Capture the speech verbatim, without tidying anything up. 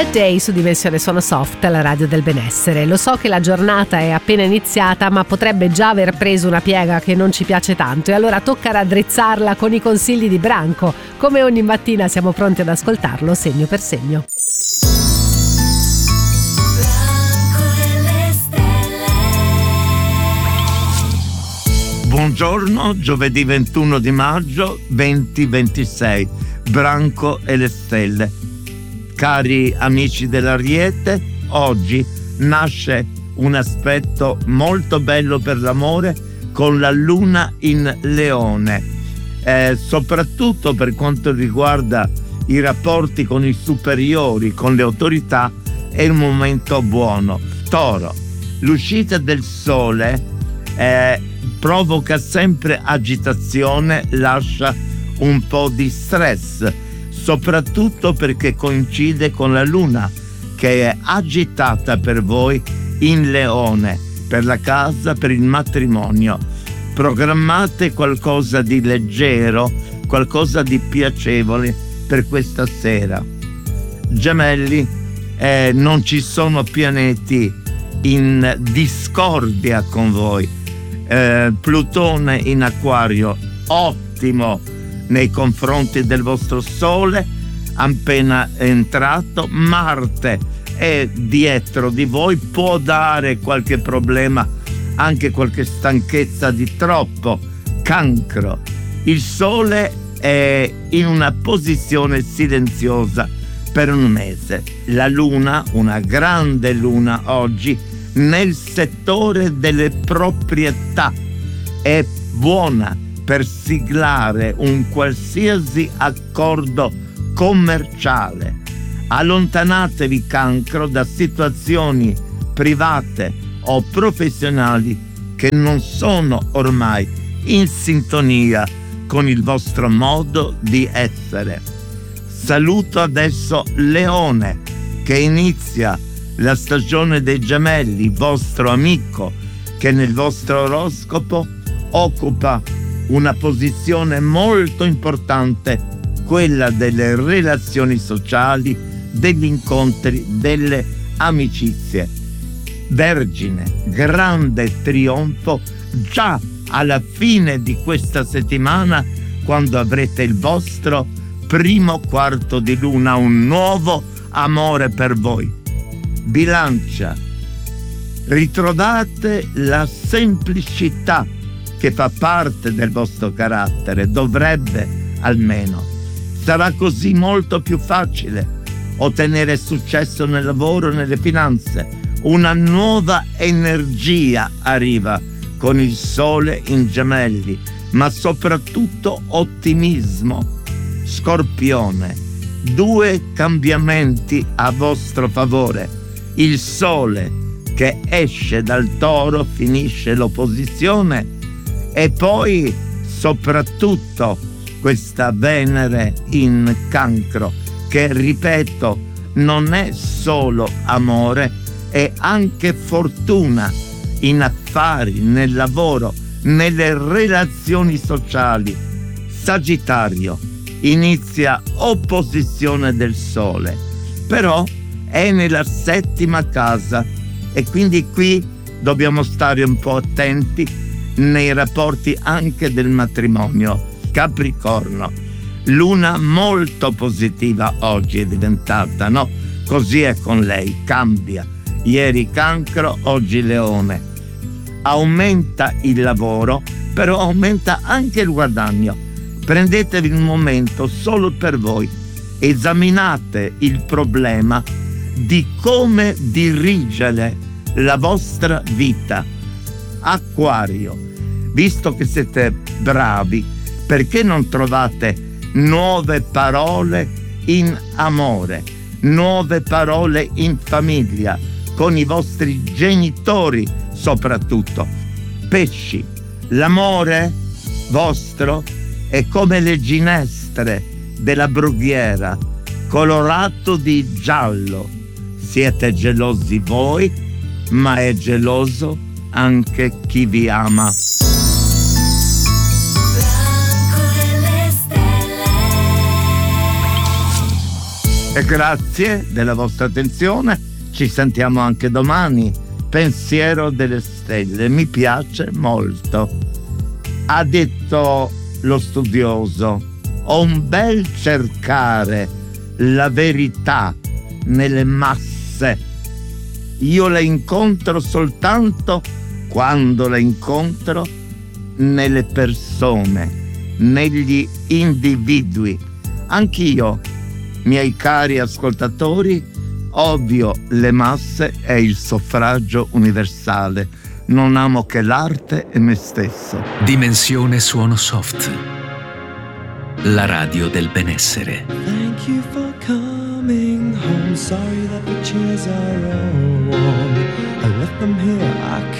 Bad Day su Dimensione Suono Soft, la radio del benessere. Lo so che la giornata è appena iniziata, ma potrebbe già aver preso una piega che non ci piace tanto, e allora tocca raddrizzarla con i consigli di Branco. Come ogni mattina siamo pronti ad ascoltarlo segno per segno. Buongiorno, giovedì ventuno di maggio duemilaventisei, Branco e le stelle. Cari amici dell'Ariete, oggi nasce un aspetto molto bello per l'amore con la luna in Leone, eh, soprattutto per quanto riguarda i rapporti con i superiori, con le autorità, è un momento buono. Toro, l'uscita del sole eh, provoca sempre agitazione, lascia un po' di stress, soprattutto perché coincide con la luna che è agitata per voi in Leone, per la casa, per il matrimonio. Programmate qualcosa di leggero, qualcosa di piacevole per questa sera. Gemelli, eh, non ci sono pianeti in discordia con voi. Eh, Plutone in Acquario, ottimo nei confronti del vostro Sole, appena entrato. Marte è dietro di voi, può dare qualche problema, anche qualche stanchezza di troppo. Cancro, il Sole è in una posizione silenziosa per un mese. La Luna, una grande Luna oggi, nel settore delle proprietà, è buona per siglare un qualsiasi accordo commerciale. Allontanatevi, Cancro, da situazioni private o professionali che non sono ormai in sintonia con il vostro modo di essere. Saluto adesso Leone, che inizia la stagione dei Gemelli, vostro amico, che nel vostro oroscopo occupa una posizione molto importante, quella delle relazioni sociali, degli incontri, delle amicizie. Vergine, grande trionfo già alla fine di questa settimana, quando avrete il vostro primo quarto di luna, un nuovo amore per voi. Bilancia, ritrovate la semplicità che fa parte del vostro carattere, dovrebbe almeno. Sarà così molto più facile ottenere successo nel lavoro, nelle finanze. Una nuova energia arriva con il Sole in Gemelli, ma soprattutto ottimismo. Scorpione, due cambiamenti a vostro favore. Il Sole che esce dal Toro, finisce l'opposizione, e poi soprattutto questa Venere in Cancro, che, ripeto, non è solo amore, è anche fortuna in affari, nel lavoro, nelle relazioni sociali. Sagittario, inizia opposizione del Sole, però è nella settima casa, e quindi qui dobbiamo stare un po' attenti nei rapporti anche del matrimonio. Capricorno, luna molto positiva oggi è diventata, no? Così è con lei, cambia. Ieri Cancro, oggi Leone. Aumenta il lavoro, però aumenta anche il guadagno. Prendetevi un momento solo per voi, esaminate il problema di come dirigere la vostra vita. Acquario, visto che siete bravi, perché non trovate nuove parole in amore, nuove parole in famiglia, con i vostri genitori soprattutto? Pesci, l'amore vostro è come le ginestre della brughiera, colorato di giallo. Siete gelosi voi, ma è geloso anche chi vi ama. E grazie della vostra attenzione, ci sentiamo anche domani. Pensiero delle stelle, mi piace molto. Ha detto lo studioso, ho un bel cercare la verità nelle masse. Io la incontro soltanto quando la incontro nelle persone, negli individui. Anch'io, miei cari ascoltatori, odio le masse e il suffragio universale. Non amo che l'arte e me stesso. Dimensione Suono Soft, la radio del benessere. Thank you for coming home. Sorry that the chairs are all warm. I left them here, I